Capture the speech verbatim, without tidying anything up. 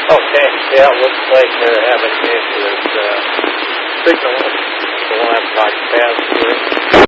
Okay, yeah, it looks like they're having an issue with, uh, signal. The one I'm talking past here.